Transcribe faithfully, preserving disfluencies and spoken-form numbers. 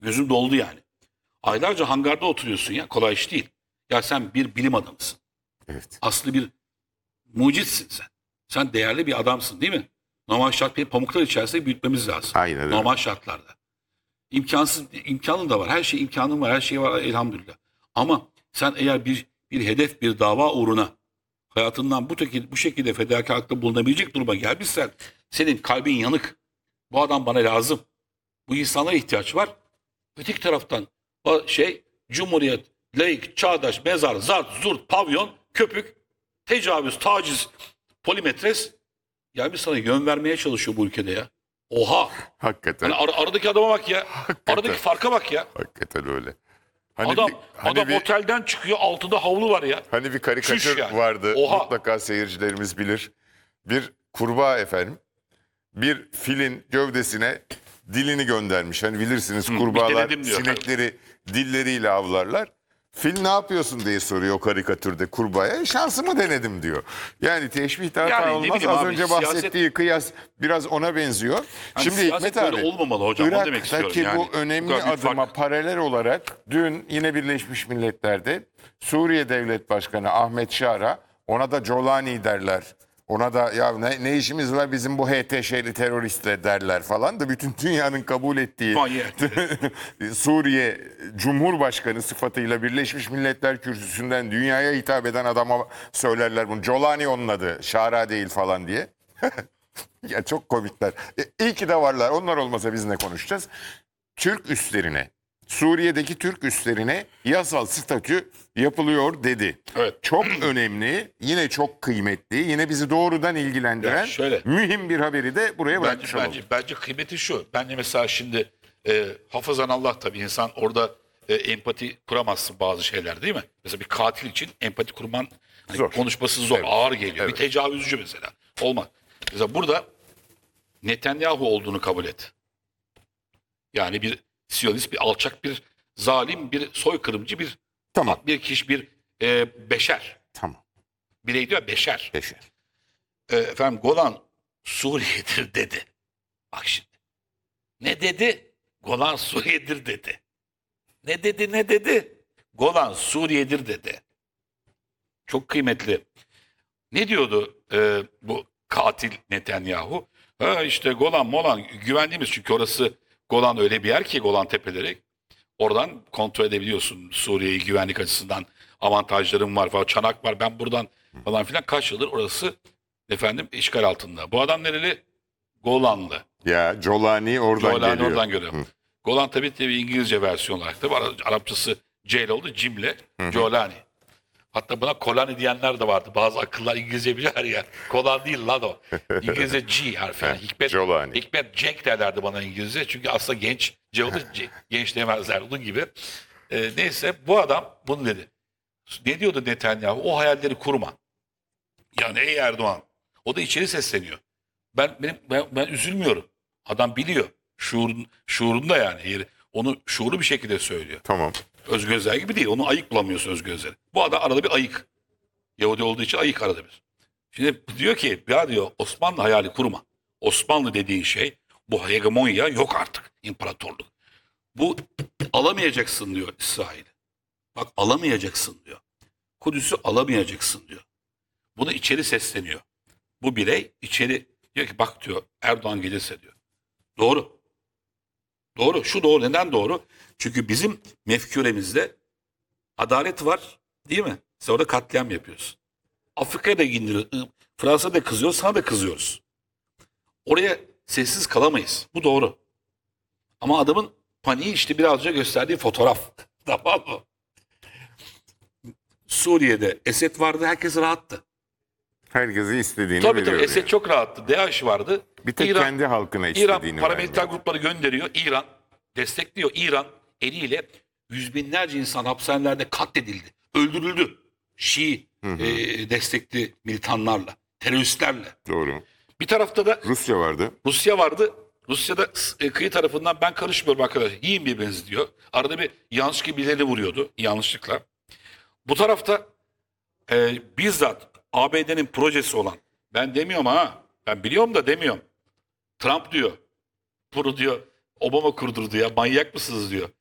Gözüm doldu yani. Aylarca hangarda oturuyorsun ya. Kolay iş değil. Ya sen bir bilim adamısın. Evet. Aslı bir mucitsin sen. Sen değerli bir adamsın değil mi? Normal şart bir pamuklar içerisinde büyütmemiz lazım. Aynen öyle. Normal şartlarda. İmkansız, imkanın da var. Her şey imkanın var. Her şey var elhamdülillah. Ama sen eğer bir bir hedef, bir dava uğruna hayatından bu şekilde, bu şekilde fedakarlıkta bulunabilecek duruma gelmişsen senin kalbin yanık. Bu adam bana lazım. Bu insanlara ihtiyaç var. Öteki taraftan o şey Cumhuriyet, laik, çağdaş, mezar, zart, zurt, pavyon, köpük, tecavüz, taciz, polimetres gelmiş sana yön vermeye çalışıyor bu ülkede ya. Oha! Hakikaten. Hani ar- aradaki adama bak ya. Hakikaten. Aradaki farka bak ya. Hakikaten öyle. Hani Adam bir, hani adam bir, otelden çıkıyor, altında havlu var ya. hani bir karikatür Şuş yani. vardı. Oha. Mutlaka seyircilerimiz bilir. Bir kurbağa efendim. Bir filin gövdesine dilini göndermiş. Hani bilirsiniz Hı, kurbağalar bir denedim diyor. sinekleri dilleriyle avlarlar. Fil ne yapıyorsun diye soruyor o karikatürde kurbağaya. Şansımı denedim diyor. Yani teşbih hata Yani ne olmaz. bileyim Az abi, önce siyaset- bahsettiği kıyas biraz ona benziyor. Hani Şimdi siyaset Hikmet abi, böyle olmamalı hocam, onu demek istiyorum Irak'taki yani. bu önemli Bu kadar büyük adıma fark. paralel olarak dün yine Birleşmiş Milletler'de Suriye Devlet Başkanı Ahmet Şara, ona da Colani derler. Ona da ya ne, ne işimiz var bizim bu H T Ş'li teröristle derler falan da bütün dünyanın kabul ettiği Manyak. Suriye Cumhurbaşkanı sıfatıyla Birleşmiş Milletler kürsüsünden dünyaya hitap eden adama söylerler bunu. Colani onun adı, Şara değil falan diye. Ya çok komikler. E, iyi ki de varlar. Onlar olmasa biz ne konuşacağız? Türk üslerine, Suriye'deki Türk üslerine yasal statü yapılıyor dedi. Evet. Çok önemli, yine çok kıymetli, yine bizi doğrudan ilgilendiren Ya şöyle. mühim bir haberi de buraya Bence, bırakmış olalım. bence, bence kıymeti şu. Ben de mesela şimdi e, hafızan Allah tabii insan orada e, empati kuramazsın bazı şeyler değil mi? Mesela bir katil için empati kurman hani Zor. konuşması zor, Evet. ağır geliyor. Evet. Bir tecavüzcü mesela. Olmaz. Mesela burada Netanyahu olduğunu kabul et. Yani bir Siyonist, bir alçak, bir zalim, bir soykırımcı, bir Tamam. bir kişi, bir e, beşer. Tamam. Birey diyor beşer. Beşer. E, efendim Golan Suriye'dir dedi. Bak şimdi. Ne dedi? Golan Suriye'dir dedi. Ne dedi ne dedi? Golan Suriye'dir dedi. Çok kıymetli. Ne diyordu e, bu katil Netanyahu? Ha işte Golan Molan güvendiğimiz çünkü orası Golan öyle bir yer ki Golan Tepeleri. Oradan kontrol edebiliyorsun Suriye'yi güvenlik açısından avantajlarım var falan. Çanak var ben buradan falan filan kaç yıldır orası efendim işgal altında. Bu adam nereli? Golanlı. Ya Colani oradan Golan geliyor. oradan görüyorum. Hı. Golan tabii tabii İngilizce versiyon olarak da var. Arapçası C ile oldu. Cimle. Golani. Hatta buna Kolani diyenler de vardı. Bazı akıllar İngilizce biliyor ya. Kolan değil lan o. İngilizce G harfi. Yani. Hikmet, Jolani. Hikmet Cenk derlerdi bana İngilizce. Çünkü aslında genç. C oldu. C, genç demezler. Onun gibi. Ee, neyse bu adam bunu dedi. Ne diyordu Netanyahu? O hayalleri kurma. Yani ey Erdoğan. O da içeri sesleniyor. Ben benim ben, ben üzülmüyorum. Adam biliyor. Şuurun, şuurunda yani. Yeri, onu şuurlu bir şekilde söylüyor. Tamam. Özgür Özel gibi değil. Onu ayık bulamıyorsun Özgür Özel'i. Bu adam arada bir ayık. Yahudi olduğu için ayık arada bir. Şimdi diyor ki ya diyor Osmanlı hayali kurma. Osmanlı dediğin şey bu hegemonya yok artık. İmparatorluk. Bu alamayacaksın diyor İsrail. Bak alamayacaksın diyor. Kudüs'ü alamayacaksın diyor. Bunu içeri sesleniyor. Bu birey içeri diyor ki bak diyor Erdoğan gelirse diyor. Doğru. Doğru. Şu doğru. Neden doğru? Çünkü bizim mefküremizde adalet var değil mi? Sen orada katliam yapıyorsun. Afrika'ya da indiriyor. Fransa'da da kızıyoruz, sana da kızıyoruz. Oraya sessiz kalamayız. Bu doğru. Ama adamın paniği işte birazca gösterdiği fotoğraf. Tamam mı? Suriye'de Esed vardı, herkes rahattı. Herkese istediğini Tabii veriyor. tabii Esed yani. çok rahattı. DAEŞ vardı. Bir tek İran, kendi halkına istediğini İran paramiliter vermiyor. grupları gönderiyor. İran destekliyor. İran eliyle yüz binlerce insan hapishanelerde katledildi. Öldürüldü. Şii e, destekli militanlarla, teröristlerle. Doğru. Bir tarafta da Rusya vardı. Rusya vardı. Rusya'da e, kıyı tarafından ben karışmıyorum arkadaşlar. Yiyin birbirinizi diyor. Arada bir yanlış birileri vuruyordu yanlışlıkla. Bu tarafta e, bizzat A B D'nin projesi olan ben demiyorum ha ben biliyorum da demiyorum. Trump diyor. Bunu diyor Obama kurdurdu ya. Manyak mısınız diyor.